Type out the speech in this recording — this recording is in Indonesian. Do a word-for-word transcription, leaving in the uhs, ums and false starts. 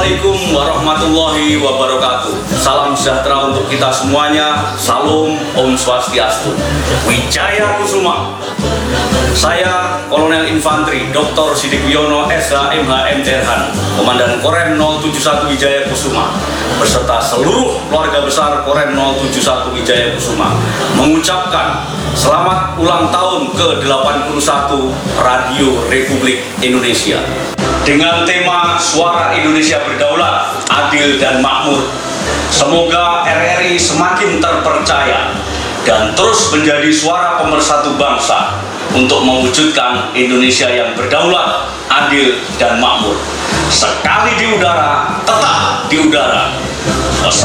Assalamualaikum warahmatullahi wabarakatuh. Salam sejahtera untuk kita semuanya. Salam Om Swastiastu. Wijaya Kusuma. Saya Kolonel Infanteri Doktor Sidik Wiono S H M H M Terhan, Komandan Korem nol tujuh satu Wijaya Kusuma, beserta seluruh keluarga besar Korem nol tujuh satu Wijaya Kusuma, mengucapkan selamat ulang tahun ke delapan puluh satu Radio Republik Indonesia. Dengan tema Suara Indonesia Berdaulat, Adil dan Makmur, semoga R R I semakin terpercaya dan terus menjadi suara pemersatu bangsa untuk mewujudkan Indonesia yang berdaulat, adil, dan makmur. Sekali di udara, tetap di udara.